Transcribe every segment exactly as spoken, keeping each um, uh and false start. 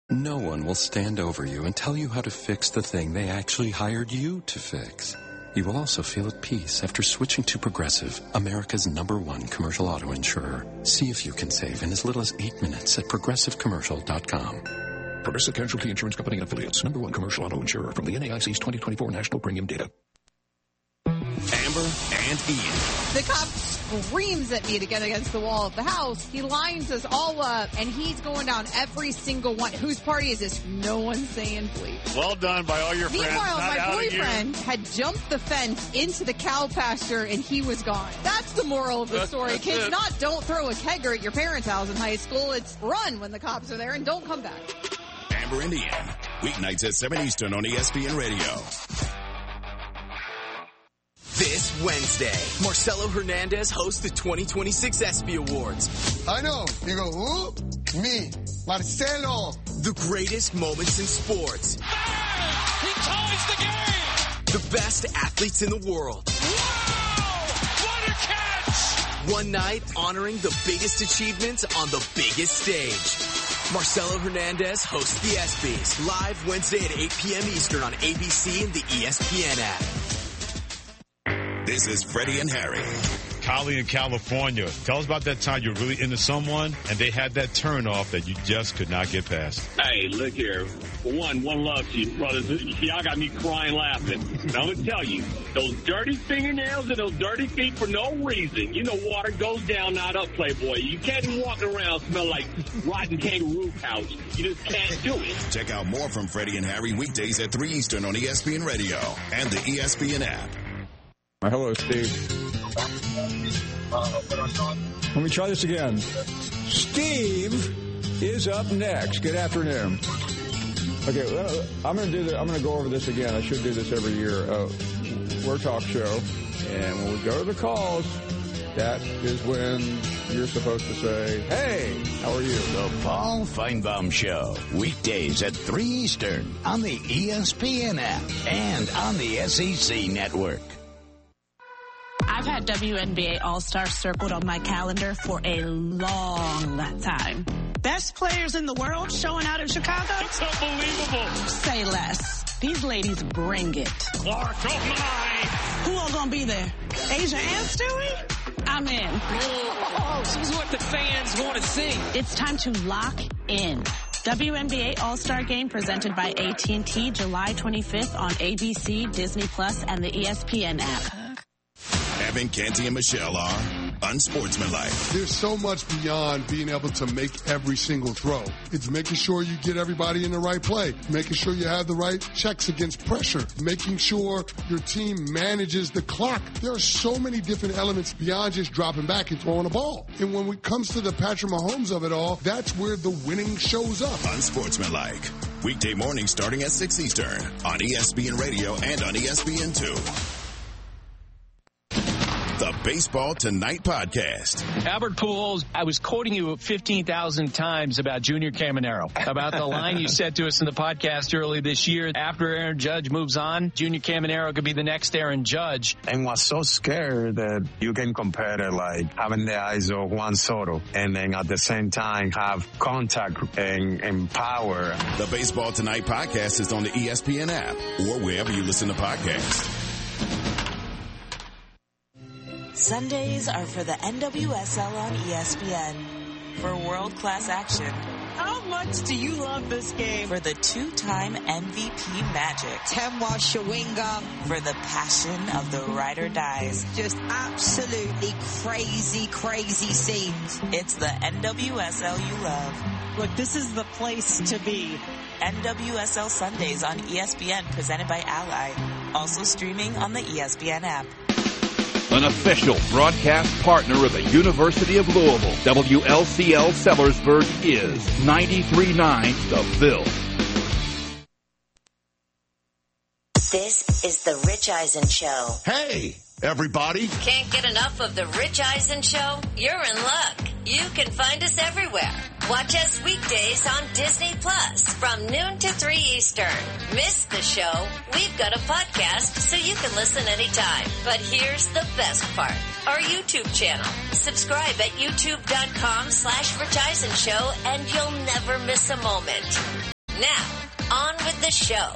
No one will stand over you and tell you how to fix the thing they actually hired you to fix. You will also feel at peace after switching to Progressive, America's number one commercial auto insurer. See if you can save in as little as eight minutes at progressive commercial dot com. Progressive Casualty Insurance Company and Affiliates, number one commercial auto insurer from the N A I C's twenty twenty-four National Premium Data. Amber and Ian. The cop screams at me to get against the wall of the house. He lines us all up, and he's going down every single one. Whose party is this? No one's saying please. Well done by all your friends. Meanwhile, Not my boyfriend had jumped the fence into the cow pasture, and he was gone. That's the moral of the That's, story. that's Kids, it. not don't throw a kegger at your parents' house in high school. It's run when the cops are there, and don't come back. Amber and Ian. Weeknights at seven Eastern on E S P N Radio. This Wednesday, Marcelo Hernandez hosts the twenty twenty-six ESPY Awards. I know. You go, who? Me, Marcelo. The greatest moments in sports. He ties the game. The best athletes in the world. Wow! What a catch! One night honoring the biggest achievements on the biggest stage. Marcelo Hernandez hosts the ESPYs live Wednesday at eight p.m. Eastern on A B C and the E S P N app. This is Freddie and Harry. Kylie in California. Tell us about that time you're really into someone and they had that turn off that you just could not get past. Hey, look here. For one, one love to you, brothers. Y'all got me crying laughing. Now, I'm going to tell you, those dirty fingernails and those dirty feet for no reason. You know water goes down, not up, Playboy. You can't walk around smell like rotten kangaroo couch. You just can't do it. Check out more from Freddie and Harry weekdays at three Eastern on E S P N Radio and the E S P N app. Hello, Steve. Let me try this again. Steve is up next. Good afternoon. Okay, well, I'm going to do that. I'm going to go over this again. I should do this every year. Uh, we're a talk show, and when we go to the calls, that is when you're supposed to say, "Hey, how are you?" The Paul Feinbaum Show, weekdays at three Eastern on the E S P N app and on the S E C network. I've had W N B A All-Star circled on my calendar for a long time. Best players in the world showing out in Chicago? It's unbelievable. Say less. These ladies bring it. Clark, oh my. Who all gonna be there? Asia and Stewie? I'm in. Oh, this is what the fans want to see. It's time to lock in. W N B A All-Star Game presented by A T and T July twenty-fifth on A B C, Disney Plus, and the E S P N app. Evan, Canty, and Michelle are unsportsmanlike. There's so much beyond being able to make every single throw. It's making sure you get everybody in the right play, making sure you have the right checks against pressure, making sure your team manages the clock. There are so many different elements beyond just dropping back and throwing a ball. And when it comes to the Patrick Mahomes of it all, that's where the winning shows up. Unsportsmanlike. Weekday mornings starting at six Eastern on E S P N Radio and on E S P N two. The Baseball Tonight podcast. Albert Pujols, I was quoting you fifteen thousand times about Junior Caminero, about the line you said to us in the podcast early this year. After Aaron Judge moves on, Junior Caminero could be the next Aaron Judge. And was so scared that you can compare it like having the eyes of Juan Soto and then at the same time have contact and, and power. The Baseball Tonight podcast is on the E S P N app or wherever you listen to podcasts. Sundays are for the N W S L on E S P N. For world-class action. How much do you love this game? For the two-time M V P magic. Temwa Shawinga. For the passion of the ride or dies. Just absolutely crazy, crazy scenes. It's the N W S L you love. Look, this is the place to be. N W S L Sundays on E S P N, presented by Ally. Also streaming on the E S P N app. An official broadcast partner of the University of Louisville, W L C L Sellersburg is ninety-three point nine The Ville. This is the Rich Eisen Show. Hey, everybody. Can't get enough of the Rich Eisen Show? You're in luck. You can find us everywhere. Watch us weekdays on Disney Plus from noon to three Eastern. Miss the show? We've got a podcast so you can listen anytime. But here's the best part. Our YouTube channel. Subscribe at youtube.com slash Rich Eisen Show and you'll never miss a moment. Now, on with the show.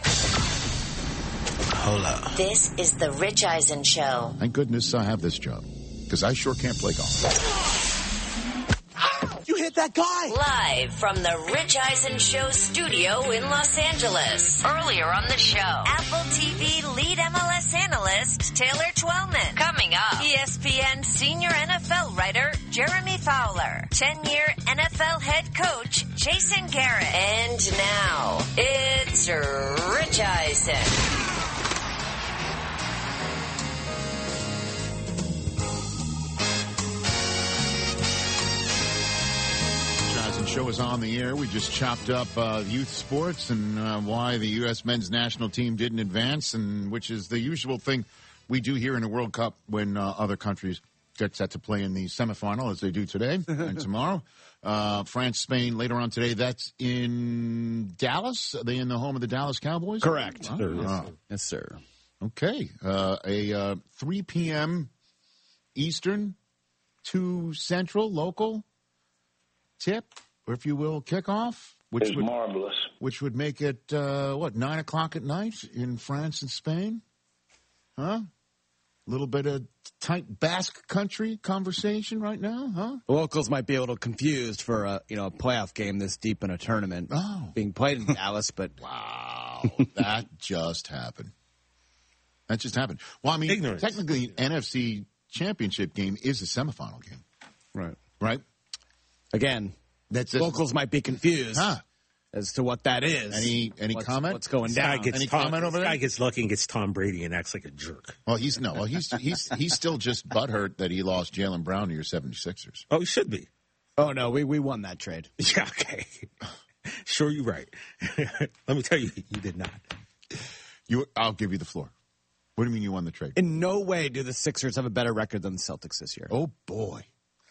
Hold up. This is the Rich Eisen Show. Thank goodness I have this job, because I sure can't play golf. You hit that guy! Live from the Rich Eisen Show studio in Los Angeles. Earlier on the show, Apple T V lead M L S analyst Taylor Twellman. Coming up, E S P N senior N F L writer Jeremy Fowler. ten-year N F L head coach Jason Garrett. And now, it's Rich Eisen. Show is on the air. We just chopped up uh, youth sports and uh, why the U S men's national team didn't advance, and which is the usual thing we do here in the World Cup when uh, other countries get set to play in the semifinal, as they do today and tomorrow. Uh, France, Spain later on today. That's in Dallas. Are they in the home of the Dallas Cowboys? Correct. Uh, Sure, yes, uh, sir. Yes, sir. Okay. Uh, a uh, three p.m. Eastern, two Central, local tip, or if you will, kickoff, which It's would marvelous. which would make it uh, what nine o'clock at night in France and Spain, huh? A little bit of tight Basque country conversation right now, huh? The locals might be a little confused for a you know a playoff game this deep in a tournament oh. being played in Dallas, but wow, that just happened. That just happened. Well, I mean, Ignorance. technically, N F C Championship game is a semifinal game, right? Right. Again, that's locals might be confused huh. as to what that is. Any any what's, comment? What's going This down? guy gets Any Tom, comment over this there? guy gets lucky and gets Tom Brady and acts like a jerk. Well, he's no. Well, he's he's he's still just butthurt that he lost Jalen Brown to your seventy-sixers. Oh, he should be. Oh no, we we won that trade. Yeah, okay. Sure, you're right. Let me tell you, you did not. You, I'll give you the floor. What do you mean you won the trade? In no way do the Sixers have a better record than the Celtics this year. Oh boy.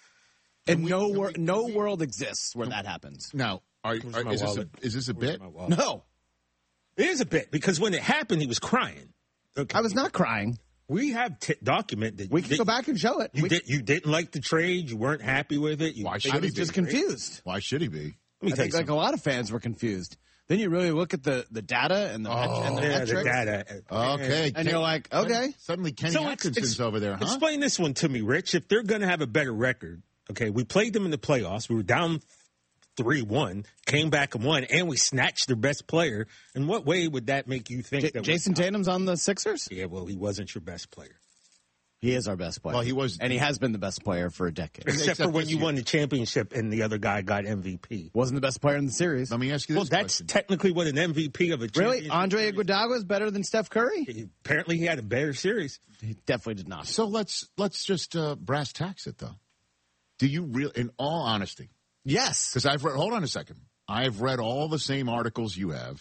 And we, no wor- we, no we, world exists where that happens. Now, are, are is, this a, is this a bit? No. It is a bit, because when it happened, he was crying. Okay. I was not crying. We have t- document that we you can go back and show it. You, we, did, you didn't like the trade. You weren't happy with it. You, Why should I was he be? just confused. Why should he be? I think like a lot of fans were confused. Then you really look at the, the data and the, oh, and the yeah, metrics. The data. Okay. And you're like, okay. Suddenly Kenny so Atkinson's ex- over there, huh? Explain this one to me, Rich. If they're going to have a better record, okay, we played them in the playoffs. We were down three one, came back and won, and we snatched their best player. In what way would that make you think J- that Jason Tatum's on the Sixers? Yeah, well, he wasn't your best player. He is our best player. Well, he was, and he has been the best player for a decade. Except, Except for when you year. won the championship and the other guy got M V P. Wasn't the best player in the series. Let me ask you this Well, that's question. technically what an M V P of a championship Really? Andre Iguodala is better than Steph Curry? He, apparently, he had a better series. He definitely did not. So let's let's just uh, brass tacks it, though. Do you really, in all honesty? Yes. Because I've read, hold on a second. I've read all the same articles you have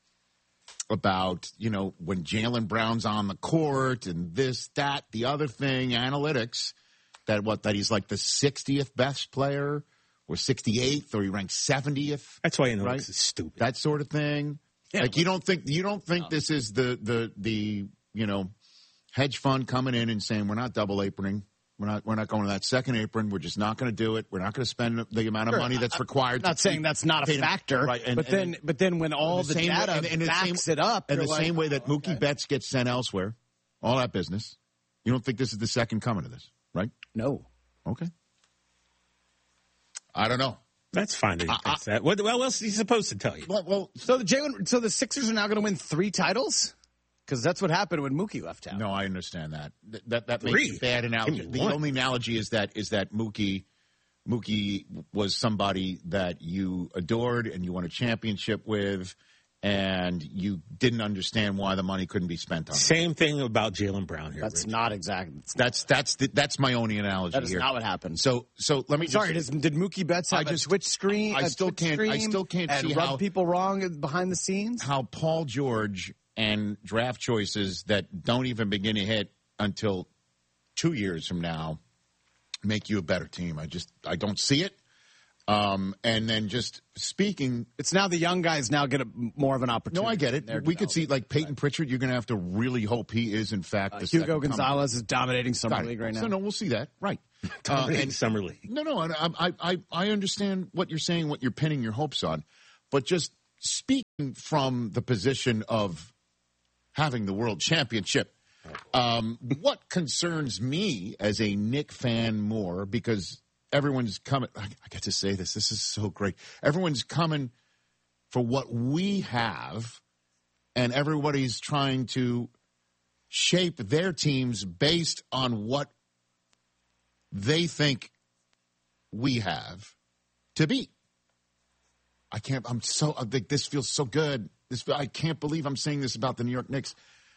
about, you know, when Jalen Brown's on the court and this, that, the other thing, analytics, that what, that he's like the sixtieth best player or sixty-eighth or he ranks seventieth. That's why analytics right? is stupid. That sort of thing. Yeah, like you don't think, you don't think no. this is the, the, the, you know, hedge fund coming in and saying we're not double aproning. We're not. We're not going to that second apron. We're just not going to do it. We're not going to spend the amount of sure, money that's I, required. I'm not saying that's not a factor, right? And, but and, then, but then when all the, the data way, and, and backs same, it up, and the like, same way that oh, Mookie okay. Betts gets sent elsewhere, all that business. You don't think this is the second coming of this, right? No. Okay. I don't know. That's fine that he I, thinks I, that. What, what else is he supposed to tell you? Well, well so the Jalen, so the Sixers are now going to win three titles. Because that's what happened when Mookie left town. No, I understand that. That that, that Three. makes a bad analogy. The one. only analogy is that is that Mookie Mookie was somebody that you adored and you won a championship with, and you didn't understand why the money couldn't be spent on. Same it. thing about Jalen Brown here. That's Rich. not exactly. That's that's the, that's my only analogy That is here. not what happened. So so let me. Sorry, just, does, did Mookie Betts have I just, a Twitch screen? I still can't. I still can't and see rub how people wrong behind the scenes. How Paul George and draft choices that don't even begin to hit until two years from now make you a better team. I just I don't see it. Um, and then just speaking, it's now the young guys now get a, more of an opportunity. No, I get it. We could see like Peyton right. Pritchard. You're going to have to really hope he is in fact. Uh, the Hugo Gonzalez coming. is dominating summer Got league it. right now. So no, we'll see that. Right. Dominating uh, and, summer league. No, no. I, I I I understand what you're saying, what you're pinning your hopes on, but just speaking from the position of having the world championship, um, what concerns me as a Knick fan more, because everyone's coming, I get to say this, this is so great. Everyone's coming for what we have, and everybody's trying to shape their teams based on what they think we have to be. I can't, I'm so, I think this feels so good. This, I can't believe I'm saying this about the New York Knicks.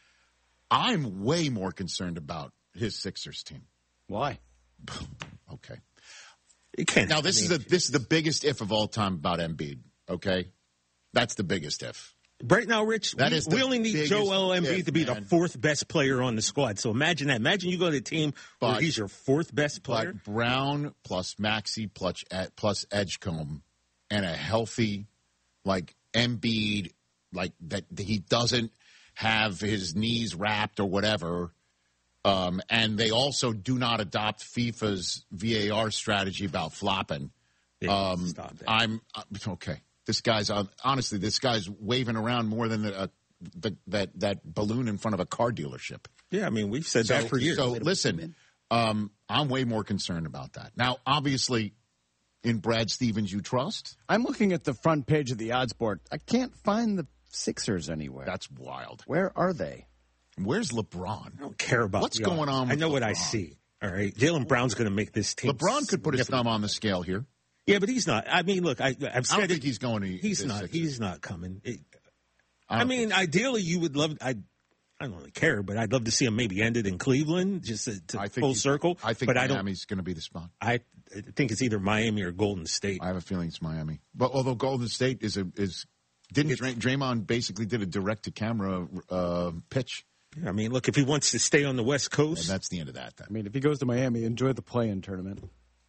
I'm way more concerned about his Sixers team. Why? Okay. It can't. Now, this I mean, is a, this is the biggest if of all time about Embiid, okay? That's the biggest if. Right now, Rich, that we, is we only need Joel Embiid if, to be man. the fourth best player on the squad. So imagine that. Imagine you go to a team but, where he's your fourth best player. But Brown plus Maxey plus, plus Edgecombe and a healthy, like, Embiid, like, that he doesn't have his knees wrapped or whatever. Um, and they also do not adopt FIFA's V A R strategy about flopping. Yeah, um, stop that. I'm okay. This guy's uh, honestly, this guy's waving around more than the, uh, the, that that balloon in front of a car dealership. Yeah, I mean, we've said so, that for years. So listen, um, I'm way more concerned about that. Now, obviously, in Brad Stevens, you trust. I'm looking at the front page of the odds board. I can't find the Sixers anywhere. That's wild. Where are they? Where's LeBron? I don't care about what's the going odds. on. With I know LeBron. what I see. All right, Jaylen Brown's going to make this team. LeBron could put his thumb on the scale here. Yeah, but he's not. I mean, look, I, I've said I don't it. think he's going to. He's not. Sixers. He's not coming. It, I, I mean, ideally, you would love. I, I don't really care, but I'd love to see him maybe ended in Cleveland, just to, to I think full circle. I think but Miami's going to be the spot. I think it's either Miami or Golden State. I have a feeling it's Miami. But although Golden State is a is didn't Dray, Draymond basically did a direct to camera uh, pitch. I mean, look, if he wants to stay on the West Coast, and that's the end of that. Then. I mean, if he goes to Miami, enjoy the play-in tournament.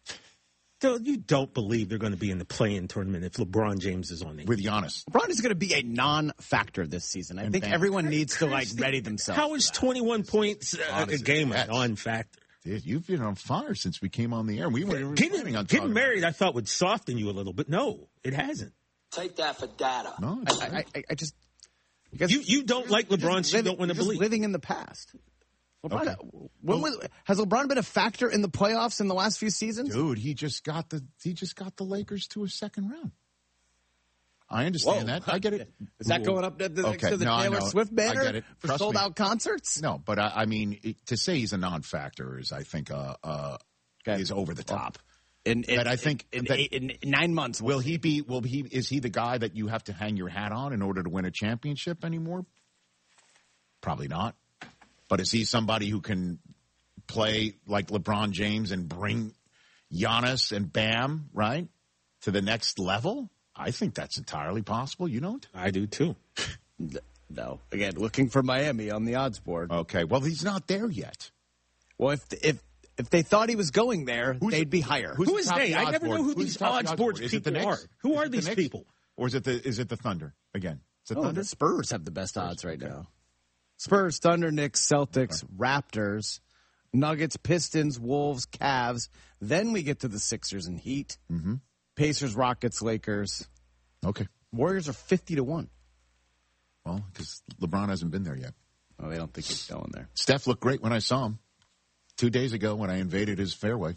You don't believe they're going to be in the play-in tournament if LeBron James is on there. With Giannis. LeBron is going to be a non-factor this season. I and think Bam. everyone needs to, like, ready themselves. How is twenty-one points uh, a game a non-factor? Dude, you've been on fire since we came on the air. We weren't getting, planning on getting married, I thought, would soften you a little, but no, it hasn't. Take that for data. No, I, I, I just... You, you, you don't like LeBron, so you don't want to believe. living in the past. LeBron, okay. when was, has LeBron been a factor in the playoffs in the last few seasons? Dude, he just got the he just got the Lakers to a second round. I understand Whoa. that. I get it. Is that going up to the, okay. to the no, Taylor Swift banner I get it. for sold me. out concerts? No, but I, I mean it, to say he's a non-factor is, I think, uh, uh, okay. is over the top. In, in, that I think in, that, in, in nine months, will he be? Will he? Is he the guy that you have to hang your hat on in order to win a championship anymore? Probably not. But is he somebody who can play like LeBron James and bring Giannis and Bam, right, to the next level? I think that's entirely possible. You don't? I do, too. No. Again, looking for Miami on the odds board. Okay. Well, he's not there yet. Well, if if if they thought he was going there, who's they'd be higher. Who is they? I never board? know who who's these the odds boards board? people the are. Who is are these the people? Or is it the is it the Thunder again? Is it oh, Thunder? The Spurs have the best Spurs. odds right okay. now. Spurs, Thunder, Knicks, Celtics, okay. Raptors, Nuggets, Pistons, Wolves, Cavs. Then we get to the Sixers and Heat. Mm-hmm. Pacers, Rockets, Lakers. Okay. Warriors are fifty to one. Well, because LeBron hasn't been there yet. Oh, they don't think he's going there. Steph looked great when I saw him two days ago when I invaded his fairway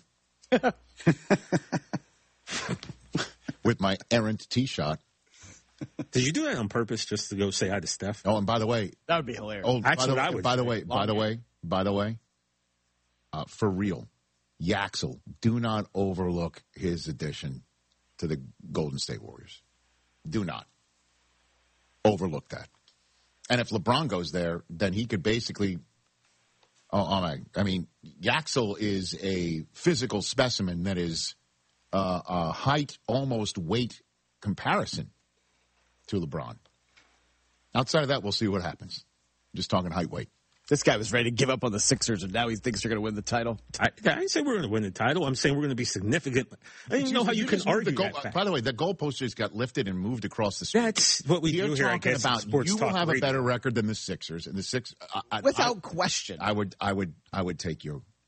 with my errant tee shot. Did you do that on purpose just to go say hi to Steph? Oh, and by the way, that would be hilarious. Oh, That's by what the, I would. By the say. way, by the way, by the way, uh, for real, Yaxel, do not overlook his addition to the Golden State Warriors. Do not overlook that. And if LeBron goes there, then he could basically. Oh, oh my! I mean, Yaxel is a physical specimen that is uh, a height, almost weight comparison to LeBron. Outside of that, we'll see what happens. Just talking height, weight. This guy was ready to give up on the Sixers, and now he thinks they're going to win the title. I, I didn't say we're going to win the title. I'm saying we're going to be significant. I don't even know how you, you can argue goal, that fact. By the way, the goalpost just got lifted and moved across the street. That's what we You're do here, I talking guess, about. Sports You will Talk have Radio. a better record than the Sixers, and the six I, without I, question. I would, I would, I would take your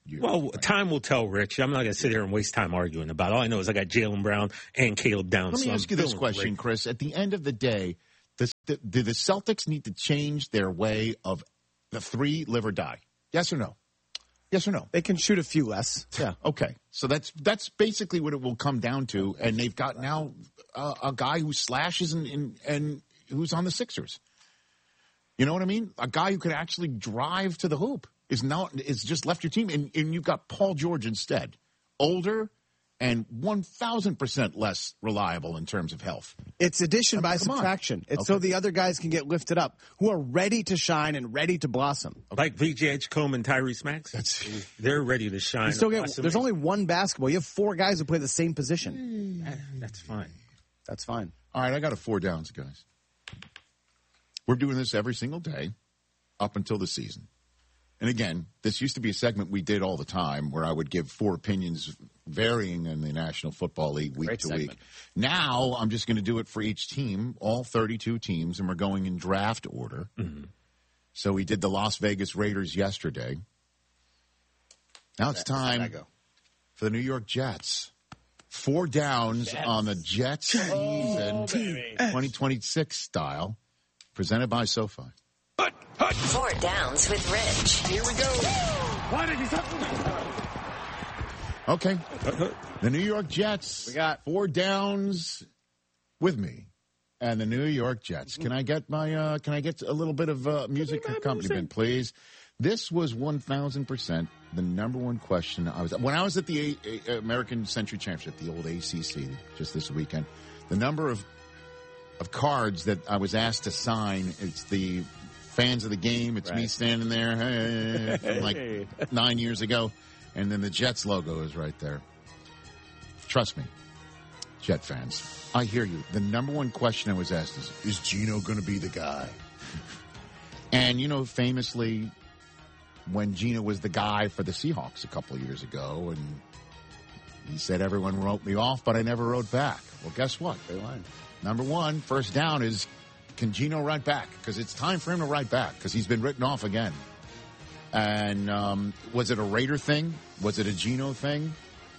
year. Well, time will tell, Rich. I'm not going to sit here and waste time arguing about it. All I know is I got Jaylen Brown and Caleb Downs. Let me so ask I'm you this feeling question, great. Chris. At the end of the day, the, the, do the Celtics need to change their way of the three, live or die? Yes or no? Yes or no? They can shoot a few less. Yeah. Okay. So that's that's basically what it will come down to. And they've got now uh, a guy who slashes and, and and who's on the Sixers. You know what I mean? A guy who could actually drive to the hoop is now is just left your team, and, and you've got Paul George instead, older and one thousand percent less reliable in terms of health. It's addition I mean, by come on. subtraction. It's Okay. so the other guys can get lifted up, who are ready to shine and ready to blossom. Like V J Edgecombe and Tyrese Maxey. They're ready to shine. You still get, Awesome. there's only one basketball. You have four guys who play the same position. That- That's fine. That's fine. All right, I got a four downs, guys. We're doing this every single day up until the season. And again, this used to be a segment we did all the time where I would give four opinions varying in the National Football League week Great to segment. week. Now I'm just going to do it for each team, all thirty-two teams, and we're going in draft order. Mm-hmm. So we did the Las Vegas Raiders yesterday. Now it's time for the New York Jets. Four downs Jets. on the Jets season twenty twenty-six style, presented by SoFi. Four downs with Rich. Here we go. Okay. The New York Jets. We got four downs with me. And the New York Jets. Can I get my uh, can I get a little bit of uh, music accompaniment, please? This was one thousand percent the number one question I was when I was at the a- a- American Century Championship, the old A C C, just this weekend. The number of of cards that I was asked to sign, it's the fans of the game. It's me Right. standing there hey, from like nine years ago. And then the Jets logo is right there. Trust me, Jet fans, I hear you. The number one question I was asked is, is Gino going to be the guy? And, you know, famously, when Gino was the guy for the Seahawks a couple of years ago, and he said everyone wrote me off, but I never wrote back. Well, guess what? They lied. Number one, first down is, can Gino write back? Because it's time for him to write back, because he's been written off again. And um, was it a Raider thing? Was it a Gino thing?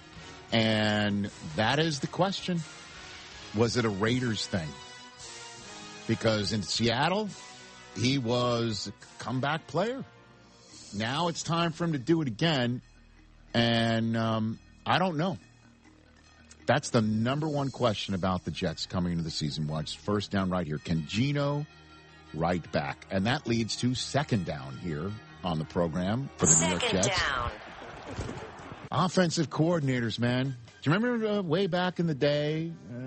And that is the question. Was it a Raiders thing? Because in Seattle, he was a comeback player. Now it's time for him to do it again. And um, I don't know. That's the number one question about the Jets coming into the season. Watch first down right here. Can Gino write back? And that leads to second down here on the program for the New York Second Jets. down. Offensive coordinators, man. Do you remember uh, way back in the day uh,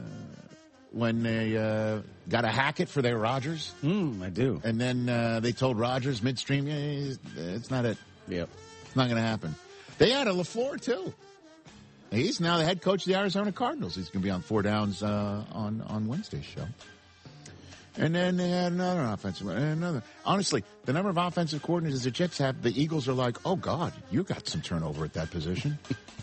when they uh, got a Hackett for their Rodgers? Mm, I do. And then uh, they told Rodgers midstream, yeah, it's- it's not it. Yep. It's not going to happen. They had a LaFleur, too. He's now the head coach of the Arizona Cardinals. He's going to be on Four Downs uh, on, on Wednesday's show. And then they had another offensive, and another. Honestly, the number of offensive coordinators the Jets have, the Eagles are like, oh, God, you got some turnover at that position.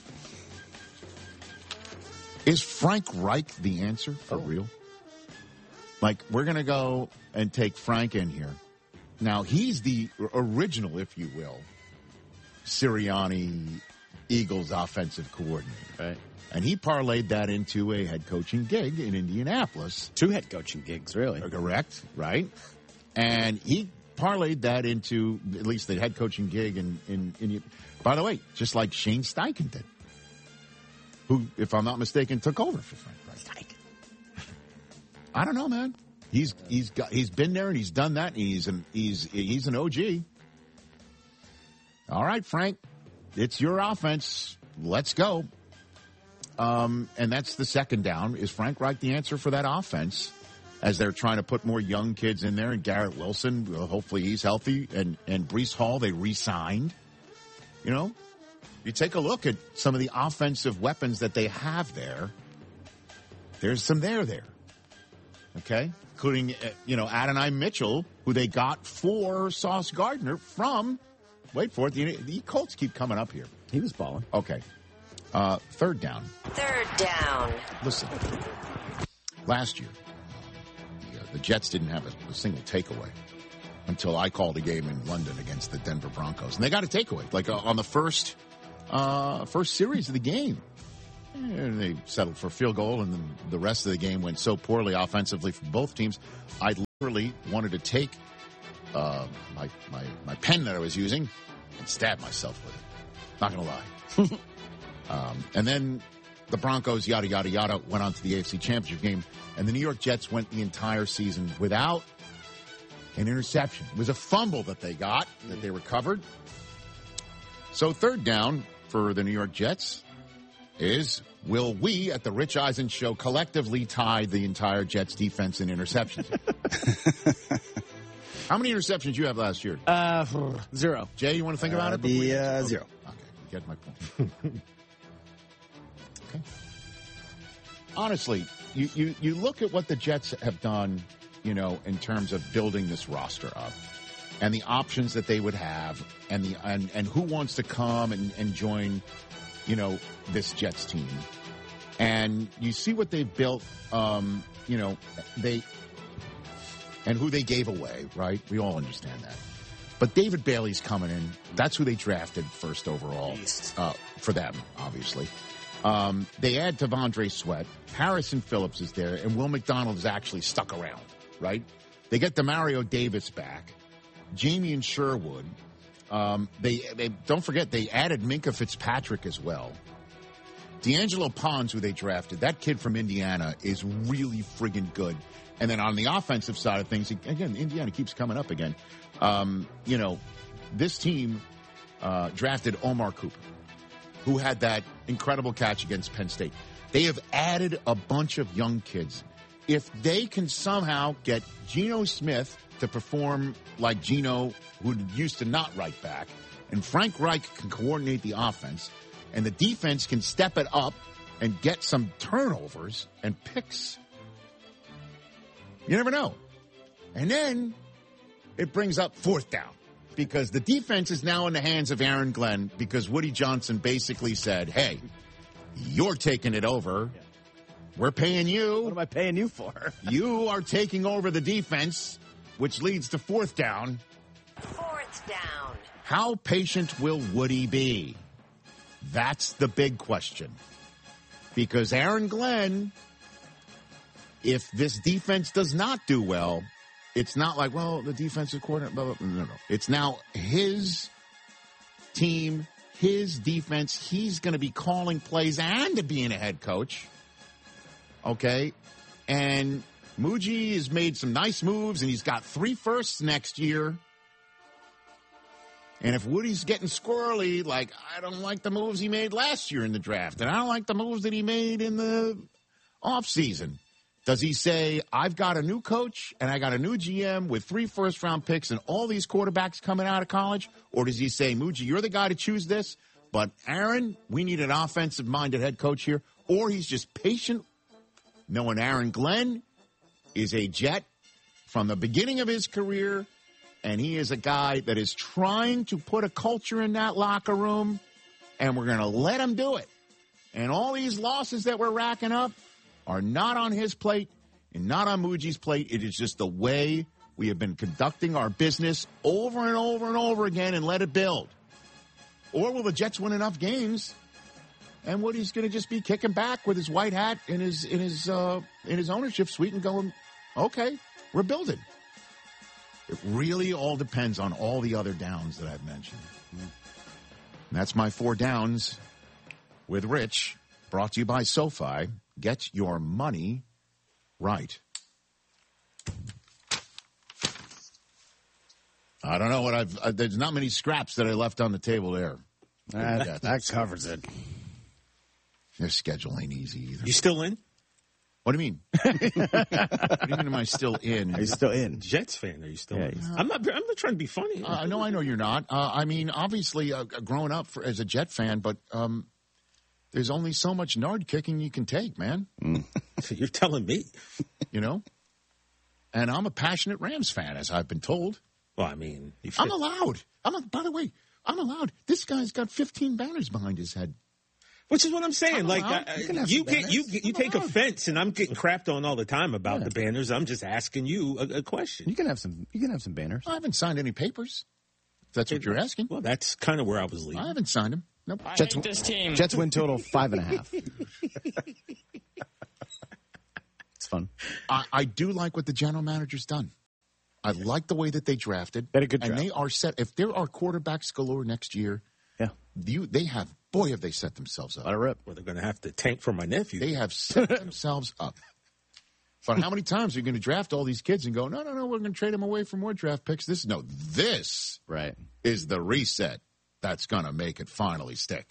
Is Frank Reich the answer for oh. real? Like, we're going to go and take Frank in here. Now, he's the original, if you will, Sirianni Eagles offensive coordinator. Right. And he parlayed that into a head coaching gig in Indianapolis. Two head coaching gigs, really. Correct, right? And he parlayed that into at least the head coaching gig in, in, in by the way, just like Shane Steichen did, who, if I'm not mistaken, took over for Frank Reich. I don't know, man. He's he's got he's been there and he's done that. And he's an he's he's an O G. All right, Frank, it's your offense. Let's go. Um, and that's the second down. Is Frank Reich the answer for that offense? As they're trying to put more young kids in there, and Garrett Wilson, well, hopefully he's healthy, and and Breece Hall they re-signed. You know, you take a look at some of the offensive weapons that they have there. There's some there there. Okay, including uh, you know Adonai Mitchell, who they got for Sauce Gardner from. Wait for it. The, the Colts keep coming up here. He was balling. Okay. Uh, third down. Third down. Listen, last year, the, uh, the Jets didn't have a, a single takeaway. until I called a game in London against the Denver Broncos. And they got a takeaway, like uh, on the first uh, first series of the game. And they settled for a field goal, and then the rest of the game went so poorly offensively for both teams. I literally wanted to take uh, my, my, my pen that I was using and stab myself with it. Not going to lie. um, and then the Broncos, yada, yada, yada, went on to the A F C Championship game, and the New York Jets went the entire season without an interception. It was a fumble that they got, that they recovered. So third down for the New York Jets is, will we at the Rich Eisen Show collectively tie the entire Jets defense in interceptions? How many interceptions did you have last year? Uh, zero. Jay, you want to think about uh, it? The, uh, zero. Okay, you get my point. Okay. Honestly, you, you, you look at what the Jets have done, you know, in terms of building this roster up and the options that they would have and the and, and who wants to come and, and join, you know, this Jets team. And you see what they've built, um, you know, they and who they gave away, right? We all understand that. But David Bailey's coming in. That's who they drafted first overall uh, for them, obviously. Um, they add Devondre Sweat. Harrison Phillips is there, and Will McDonald is actually stuck around, right? They get DeMario Davis back, Jamie and Sherwood. Um, they, they don't forget they added Minka Fitzpatrick as well. D'Angelo Pons, who they drafted, that kid from Indiana is really friggin' good. And then on the offensive side of things, again, Indiana keeps coming up again. Um, you know, this team uh, drafted Omar Cooper, who had that incredible catch against Penn State. They have added a bunch of young kids. If they can somehow get Geno Smith to perform like Geno, who used to not right back, and Frank Reich can coordinate the offense, and the defense can step it up and get some turnovers and picks, you never know. And then it brings up fourth down because the defense is now in the hands of Aaron Glenn because Woody Johnson basically said, hey, you're taking it over. Yeah. We're paying you. What am I paying you for? You are taking over the defense, which leads to fourth down. Fourth down. How patient will Woody be? That's the big question. Because Aaron Glenn, if this defense does not do well, it's not like, well, the defensive coordinator, blah, blah, blah. No, no. It's now his team, his defense. He's going to be calling plays and being a head coach. Okay? And Muji has made some nice moves, and he's got three firsts next year. And if Woody's getting squirrely, like, I don't like the moves he made last year in the draft, and I don't like the moves that he made in the offseason, does he say, I've got a new coach and I got a new G M with three first-round picks and all these quarterbacks coming out of college? Or does he say, Muji, you're the guy to choose this, but Aaron, we need an offensive-minded head coach here? Or he's just patient, knowing Aaron Glenn is a Jet from the beginning of his career, and he is a guy that is trying to put a culture in that locker room, and we're going to let him do it. And all these losses that we're racking up are not on his plate and not on Muji's plate. It is just the way we have been conducting our business over and over and over again and let it build. Or will the Jets win enough games and Woody's going to just be kicking back with his white hat in his in his uh, in his ownership suite and going, okay, we're building. It really all depends on all the other downs that I've mentioned. And that's my four downs with Rich, brought to you by SoFi. Get your money right. I don't know what I've... Uh, there's not many scraps that I left on the table there. Uh, that, that covers it. Their schedule ain't easy either. You still in? What do you mean? What do you mean am I still in? Are you still in? Jets fan, are you still Yeah, in? he's- I'm not I'm not trying to be funny. Uh, no, I know you're not. Uh, I mean, obviously, uh, growing up for, as a Jet fan, but um, there's only so much nard kicking you can take, man. So you're telling me. You know? And I'm a passionate Rams fan, as I've been told. Well, I mean, you I'm allowed. I'm a, by the way, I'm allowed. This guy's got fifteen banners behind his head. Which is what I'm saying. Oh, like, well, I, you, can you get you you take on. offense, and I'm getting crapped on all the time about Yeah. the banners. I'm just asking you a, a question. You can have some. You can have some banners. I haven't signed any papers. If that's what you're asking. Well, that's kind of where I was leading. I haven't signed them. Nope. I Jets, hate this team. Jets win total five and a half. It's fun. I, I do like what the general manager's done. I like the way that they drafted. They had a good and draft. they are set. If there are quarterbacks galore next year, Yeah. you they have. Boy, have they set themselves up. Let it rip. Well, they're going to have to tank for my nephew. They have set themselves up. But how many times are you going to draft all these kids and go, no, no, no, we're going to trade them away for more draft picks? This no, this Right. is the reset that's going to make it finally stick.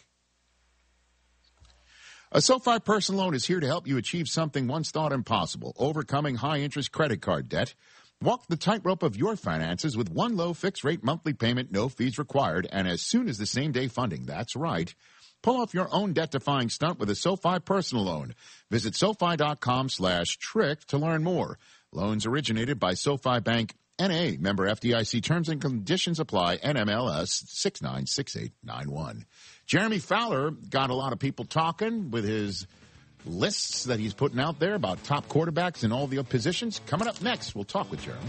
A SoFi personal loan is here to help you achieve something once thought impossible, overcoming high-interest credit card debt. Walk the tightrope of your finances with one low fixed-rate monthly payment, no fees required, and as soon as the same-day funding. That's right. Pull off your own debt-defying stunt with a SoFi personal loan. Visit SoFi.com slash trick to learn more. Loans originated by SoFi Bank, N A, member F D I C. Terms and conditions apply. N M L S six nine six eight nine one. Jeremy Fowler got a lot of people talking with his lists that he's putting out there about top quarterbacks in all the positions. Coming up next, we'll talk with Jeremy.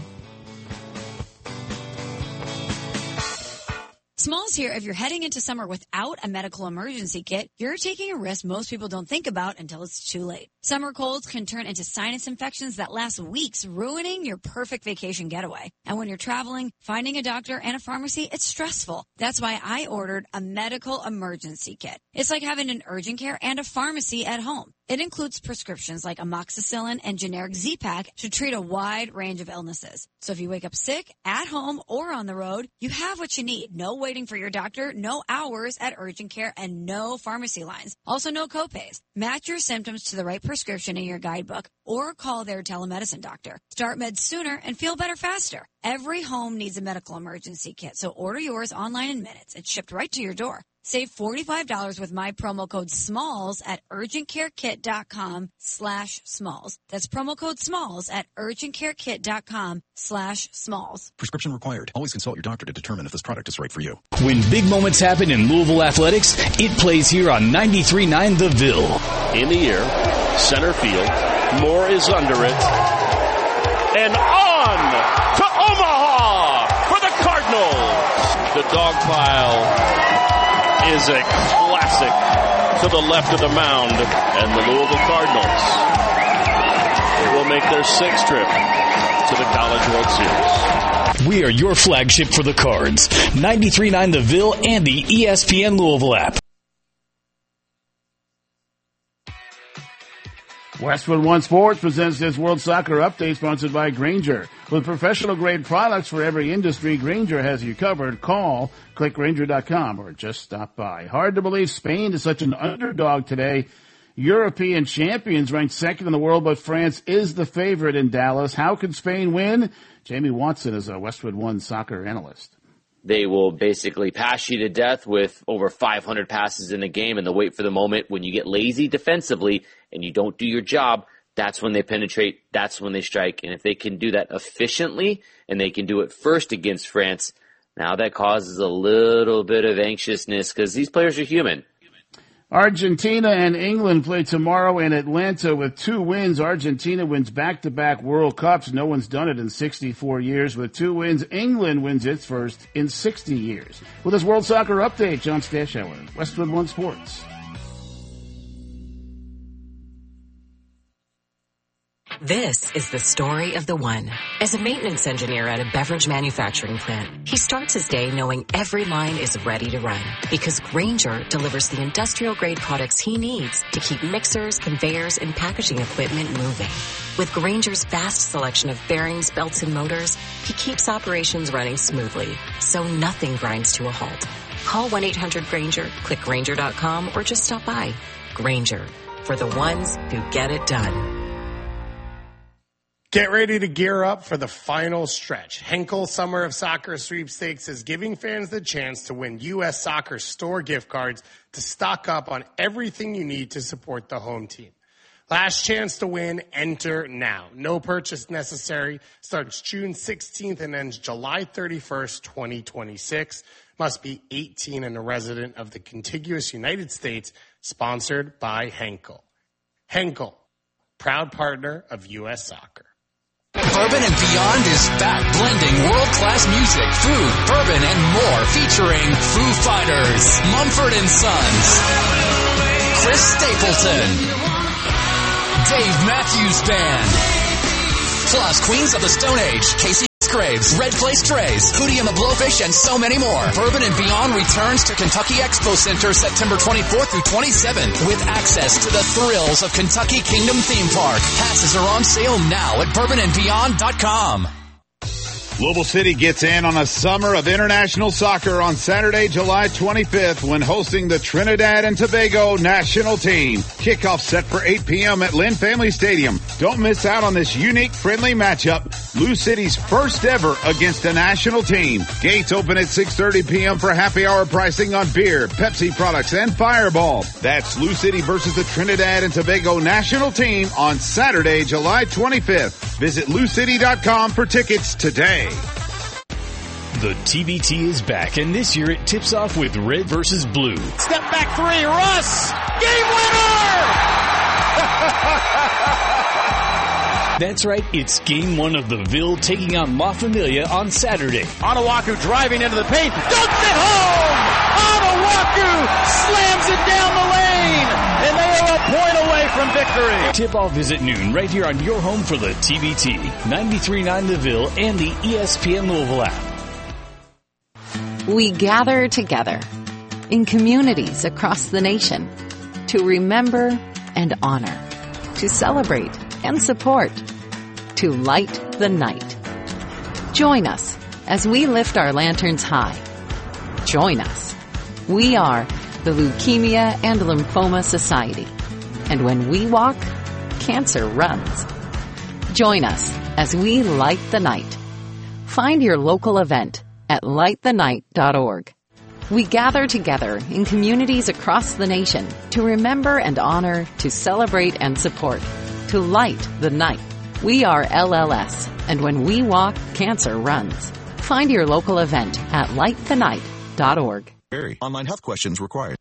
Smalls here. If you're heading into summer without a medical emergency kit, you're taking a risk most people don't think about until it's too late. Summer colds can turn into sinus infections that last weeks, ruining your perfect vacation getaway. And when you're traveling, finding a doctor and a pharmacy, it's stressful. That's why I ordered a medical emergency kit. It's like having an urgent care and a pharmacy at home. It includes prescriptions like amoxicillin and generic Z-Pak to treat a wide range of illnesses. So if you wake up sick, at home, or on the road, you have what you need. No waiting for your doctor, no hours at urgent care, and no pharmacy lines. Also no copays. Match your symptoms to the right prescription in your guidebook or call their telemedicine doctor. Start meds sooner and feel better faster. Every home needs a medical emergency kit, so order yours online in minutes. It's shipped right to your door. Save forty-five dollars with my promo code SMALLS at urgentcarekit.com slash SMALLS. That's promo code SMALLS at urgentcarekit.com slash SMALLS. Prescription required. Always consult your doctor to determine if this product is right for you. When big moments happen in Louisville athletics, it plays here on ninety-three point nine The Ville. In the air, center field. Moore is under it. And on to Omaha for the Cardinals. The dog pile is a classic to the left of the mound, and the Louisville Cardinals will make their sixth trip to the College World Series. We are your flagship for the Cards. ninety-three point nine The Ville and the E S P N Louisville app. Westwood One Sports presents this World Soccer Update sponsored by Grainger. With professional-grade products for every industry, Grainger has you covered. Call, click Grainger dot com, or just stop by. Hard to believe Spain is such an underdog today. European champions ranked second in the world, but France is the favorite in Dallas. How can Spain win? Jamie Watson is a Westwood One soccer analyst. They will basically pass you to death with over five hundred passes in the game, and they'll wait for the moment when you get lazy defensively and you don't do your job. That's when they penetrate. That's when they strike. And if they can do that efficiently and they can do it first against France, now that causes a little bit of anxiousness because these players are human. Argentina and England play tomorrow in Atlanta with two wins. Argentina wins back-to-back World Cups. No one's done it in sixty-four years. With two wins, England wins its first in sixty years. With this World Soccer Update, John Stashower, Westwood One Sports. This is the story of the one. As a maintenance engineer at a beverage manufacturing plant, he starts his day knowing every line is ready to run because Grainger delivers the industrial-grade products he needs to keep mixers, conveyors, and packaging equipment moving. With Grainger's vast selection of bearings, belts, and motors, he keeps operations running smoothly, so nothing grinds to a halt. Call one eight hundred Grainger, click Grainger dot com, or just stop by. Grainger, for the ones who get it done. Get ready to gear up for the final stretch. Henkel Summer of Soccer Sweepstakes is giving fans the chance to win U S Soccer store gift cards to stock up on everything you need to support the home team. Last chance to win, enter now. No purchase necessary. Starts June sixteenth and ends July thirty-first, twenty twenty-six. Must be eighteen and a resident of the contiguous United States. sponsored by Henkel. Henkel, proud partner of U S Soccer. Bourbon and Beyond is back, blending world-class music, food, bourbon, and more, featuring Foo Fighters, Mumford and Sons, Chris Stapleton, Dave Matthews Band, plus Queens of the Stone Age, Casey Graves, Red Clay Strays, Hootie and the Blowfish, and so many more. Bourbon and Beyond returns to Kentucky Expo Center September twenty-fourth through twenty-seventh with access to the thrills of Kentucky Kingdom Theme Park. Passes are on sale now at bourbon and beyond dot com. Louisville City gets in on a summer of international soccer on Saturday, July twenty-fifth when hosting the Trinidad and Tobago national team. Kickoff set for eight p.m. at Lynn Family Stadium. Don't miss out on this unique, friendly matchup. Lou City's first ever against a national team. Gates open at six thirty p.m. for happy hour pricing on beer, Pepsi products, and Fireball. That's Lou City versus the Trinidad and Tobago national team on Saturday, July twenty-fifth. Visit lou city dot com for tickets today. The T B T is back, and this year it tips off with red versus blue. Step back three, Russ! Game winner! That's right, it's game one of the Ville taking on La Familia on Saturday. Otawaku driving into the paint, dunks it home! Otawaku slams it down the lane, and they are a point away from victory. Tip-off is at noon, right here on your home for the T B T, ninety-three point nine The Ville and the E S P N Louisville app. We gather together in communities across the nation to remember and honor, to celebrate and support, to light the night. Join us as we lift our lanterns high. Join us. We are the Leukemia and Lymphoma Society. And when we walk, cancer runs. Join us as we light the night. Find your local event at light the night dot org. We gather together in communities across the nation to remember and honor, to celebrate and support, to light the night. We are L L S, and when we walk, cancer runs. Find your local event at light the night dot org. Online health questions required.